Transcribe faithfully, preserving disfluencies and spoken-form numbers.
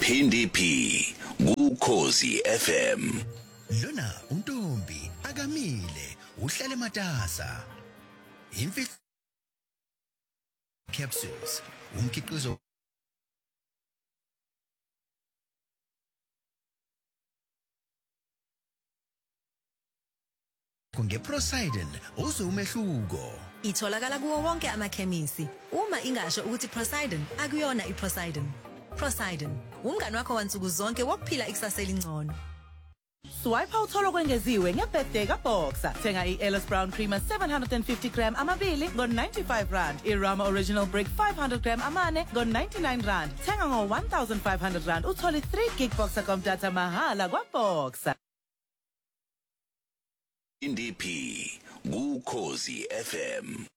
Phindi P kuKhosi F M. Lona untombi akamile uhlale matasa. Imfihlo capsules umkhiqizo ngeProsident uze umehluko. Itholakala kuwo wonke amakhemisi. Uma ingasho ukuthi Prosident akuyona iProsident. Prosident, umngani wakho wansuku zonke wokuphila ikusasa elingcono. Swipe awutholo kwengeziwe ngebirthday kaBoxer. Thenga iEllis Brown Creamer seven hundred fifty gram amabili ngo ninety-five rand. iRama Original Brick five hundred gram amane ngo ninety-nine rand. Thenga ngo one thousand five hundred rand uthole three gig Boxer comdata mahala kwaBoxer. Phindi P kuKhosi F M.